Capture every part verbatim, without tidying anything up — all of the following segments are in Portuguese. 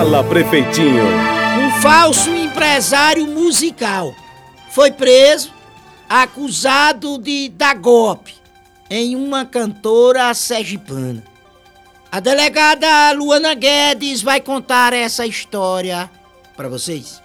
Fala, prefeitinho. Um falso empresário musical foi preso, acusado de dar golpe em uma cantora sergipana. A delegada Luana Guedes vai contar essa história para vocês.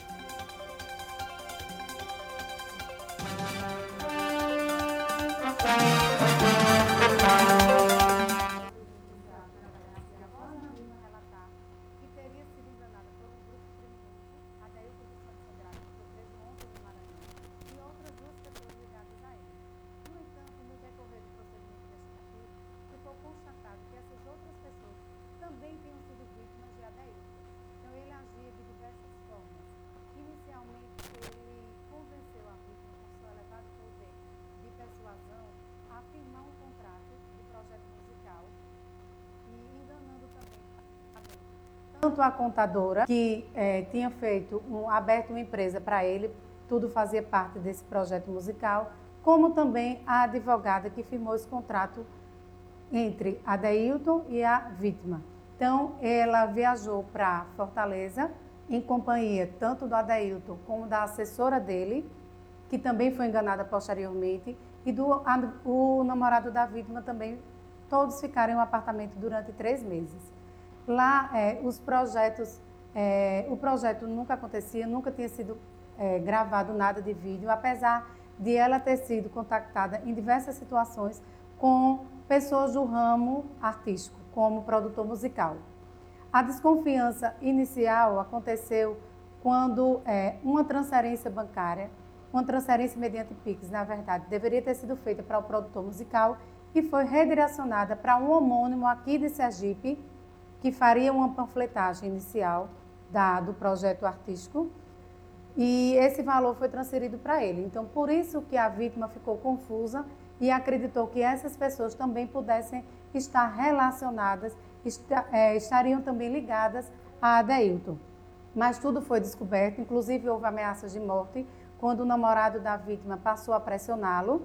Também tenham sido vítimas de Adeilton. Então ele agia de diversas formas. Inicialmente ele convenceu a vítima com seu elevado poder de persuasão a firmar um contrato de projeto musical e enganando também a Adeilton. Tanto a contadora que eh, tinha feito um, aberto uma empresa para ele, tudo fazia parte desse projeto musical, como também a advogada que firmou esse contrato entre Adeilton e a vítima. Então, ela viajou para Fortaleza, em companhia tanto do Adeilton como da assessora dele, que também foi enganada posteriormente, e do a, o namorado da vítima também. Todos ficaram em um apartamento durante três meses. Lá, é, os projetos, é, o projeto nunca acontecia, nunca tinha sido é, gravado nada de vídeo, apesar de ela ter sido contactada em diversas situações com pessoas do ramo artístico, como produtor musical. A desconfiança inicial aconteceu quando é, uma transferência bancária, uma transferência mediante Pix, na verdade, deveria ter sido feita para o produtor musical e foi redirecionada para um homônimo aqui de Sergipe, que faria uma panfletagem inicial da, do projeto artístico, e esse valor foi transferido para ele. Então, por isso que a vítima ficou confusa e acreditou que essas pessoas também pudessem estar relacionadas, esta, é, estariam também ligadas a Adeilton. Mas tudo foi descoberto, inclusive houve ameaças de morte, quando o namorado da vítima passou a pressioná-lo.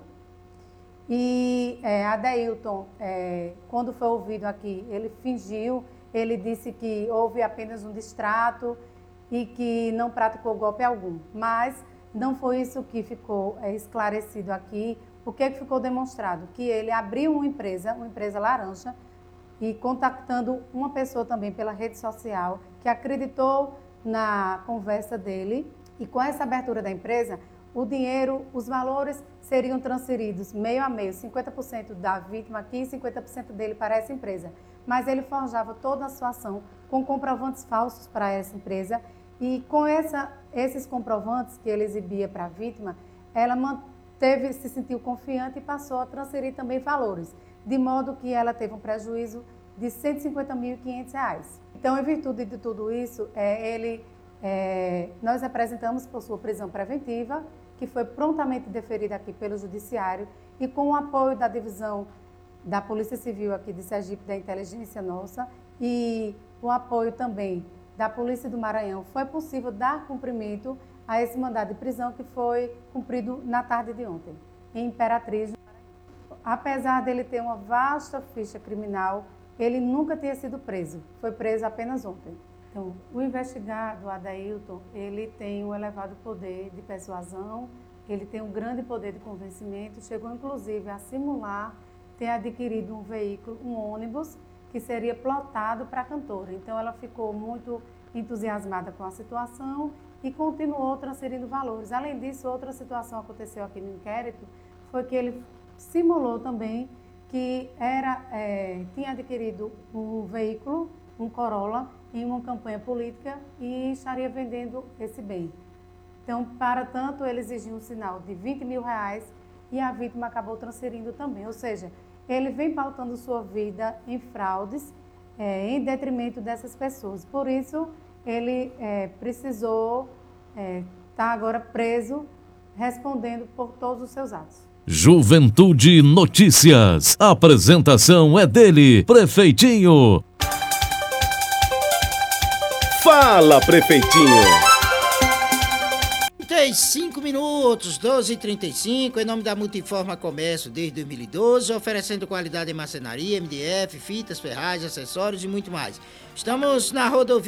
E é, Adeilton, é, quando foi ouvido aqui, ele fingiu, ele disse que houve apenas um distrato e que não praticou golpe algum. Mas não foi isso que ficou é, esclarecido aqui. O que, é que ficou demonstrado? Que ele abriu uma empresa, uma empresa laranja, e contactando uma pessoa também pela rede social, que acreditou na conversa dele, e com essa abertura da empresa, o dinheiro, os valores seriam transferidos meio a meio, cinquenta por cento da vítima aqui e cinquenta por cento dele para essa empresa. Mas ele forjava toda a sua ação com comprovantes falsos para essa empresa, e com essa, esses comprovantes que ele exibia para a vítima, ela manteve Teve, se sentiu confiante e passou a transferir também valores, de modo que ela teve um prejuízo de cento e cinquenta mil e quinhentos reais. Então, em virtude de tudo isso, é, ele, é, nós apresentamos por sua prisão preventiva, que foi prontamente deferida aqui pelo Judiciário, e com o apoio da divisão da Polícia Civil aqui de Sergipe, da Inteligência Nossa, e o apoio também da Polícia do Maranhão, foi possível dar cumprimento a esse mandado de prisão que foi cumprido na tarde de ontem, em Imperatriz. Apesar dele ter uma vasta ficha criminal, ele nunca tinha sido preso, foi preso apenas ontem. Então, o investigado, Adeilton, ele tem um elevado poder de persuasão, ele tem um grande poder de convencimento, chegou inclusive a simular ter adquirido um veículo, um ônibus, que seria plotado para a cantora. Então, ela ficou muito entusiasmada com a situação e continuou transferindo valores. Além disso, outra situação aconteceu aqui no inquérito, foi que ele simulou também que era, é, tinha adquirido um veículo, um Corolla, em uma campanha política e estaria vendendo esse bem. Então, para tanto, ele exigiu um sinal de vinte mil reais e a vítima acabou transferindo também. Ou seja, ele vem pautando sua vida em fraudes, é, em detrimento dessas pessoas. Por isso, ele é, precisou estar é, tá agora preso, respondendo por todos os seus atos. Juventude Notícias. A apresentação é dele, Prefeitinho. Fala, Prefeitinho. trinta e cinco minutos, doze e trinta e cinco, em nome da Multiforma Comércio desde dois mil e doze, oferecendo qualidade em marcenaria, M D F, fitas, ferragens, acessórios e muito mais. Estamos na rodovia